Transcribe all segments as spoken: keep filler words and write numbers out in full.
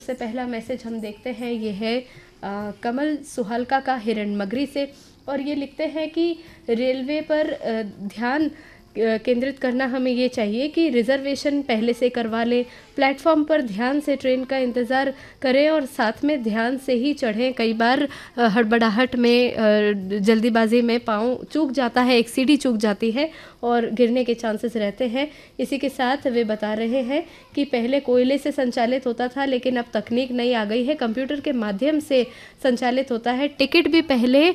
सबसे पहला मैसेज हम देखते हैं, ये है आ, कमल सुहलका का हिरणमगरी से, और ये लिखते हैं कि रेलवे पर आ, ध्यान केंद्रित करना हमें ये चाहिए कि रिज़र्वेशन पहले से करवा लें, प्लेटफॉर्म पर ध्यान से ट्रेन का इंतज़ार करें और साथ में ध्यान से ही चढ़ें। कई बार हड़बड़ाहट में, जल्दीबाजी में पाँव चूक जाता है, एक सीढ़ी चूक जाती है और गिरने के चांसेस रहते हैं। इसी के साथ वे बता रहे हैं कि पहले कोयले से संचालित होता था, लेकिन अब तकनीक नई आ गई है, कंप्यूटर के माध्यम से संचालित होता है। टिकट भी पहले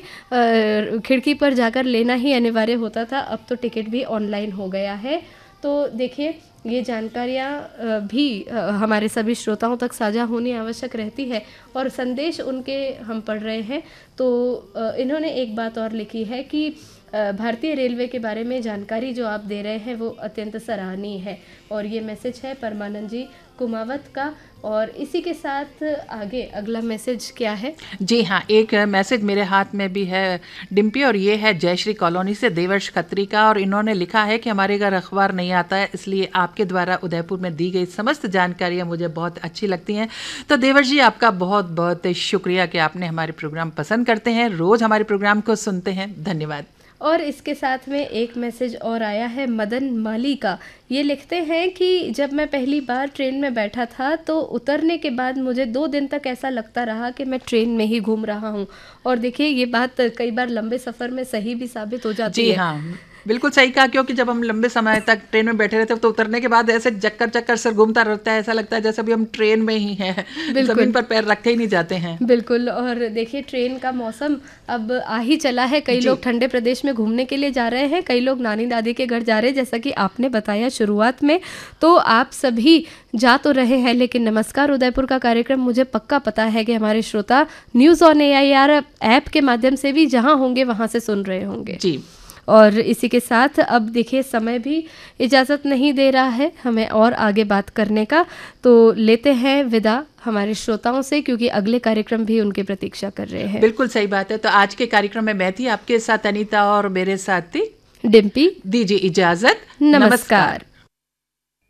खिड़की पर जाकर लेना ही अनिवार्य होता था, अब तो टिकट भी ऑनलाइन हो गया है। तो देखिए, ये जानकारियाँ भी हमारे सभी श्रोताओं तक साझा होनी आवश्यक रहती है और संदेश उनके हम पढ़ रहे हैं। तो इन्होंने एक बात और लिखी है कि भारतीय रेलवे के बारे में जानकारी जो आप दे रहे हैं वो अत्यंत सराहनीय है, और ये मैसेज है परमानंद जी कुमावत का। और इसी के साथ आगे अगला मैसेज क्या है? जी हाँ, एक मैसेज मेरे हाथ में भी है डिम्पी, और ये है जयश्री कॉलोनी से देवर्ष खत्री का, और इन्होंने लिखा है कि हमारे घर अखबार नहीं आता है, इसलिए आपके द्वारा उदयपुर में दी गई समस्त जानकारियाँ मुझे बहुत अच्छी लगती हैं। तो देवर्ष जी, आपका बहुत बहुत शुक्रिया कि आपने हमारे प्रोग्राम पसंद करते हैं, रोज़ हमारे प्रोग्राम को सुनते हैं। धन्यवाद। और इसके साथ में एक मैसेज और आया है मदन माली का। ये लिखते हैं कि जब मैं पहली बार ट्रेन में बैठा था तो उतरने के बाद मुझे दो दिन तक ऐसा लगता रहा कि मैं ट्रेन में ही घूम रहा हूँ। और देखिए, ये बात कई बार लंबे सफ़र में सही भी साबित हो जाती जी है। हाँ, बिल्कुल सही कहा, क्योंकि जब हम लंबे समय तक ट्रेन में बैठे रहते हैं तो उतरने के बाद ऐसे चक्कर चक्कर सर घूमता रहता है, ऐसा लगता है जैसे भी हम ट्रेन में ही हैं, जमीन पर पैर रखे ही नहीं जाते हैं। बिल्कुल। और देखिए, ट्रेन का मौसम अब आ ही चला है, कई लोग ठंडे प्रदेश में घूमने के लिए जा रहे हैं, कई लोग नानी दादी के घर जा रहे हैं, जैसा कि आपने बताया शुरुआत में। तो आप सभी जा तो रहे हैं, लेकिन नमस्कार उदयपुर का कार्यक्रम मुझे पक्का पता है कि हमारे श्रोता news on A I R app के माध्यम से भी जहाँ होंगे वहाँ से सुन रहे होंगे जी। और इसी के साथ अब देखिए, समय भी इजाज़त नहीं दे रहा है हमें और आगे बात करने का, तो लेते हैं विदा हमारे श्रोताओं से, क्योंकि अगले कार्यक्रम भी उनकी प्रतीक्षा कर रहे हैं। बिल्कुल सही बात है। तो आज के कार्यक्रम में मैं थी आपके साथ अनीता और मेरे साथ थी डिम्पी। दीजिए इजाज़त। नमस्कार।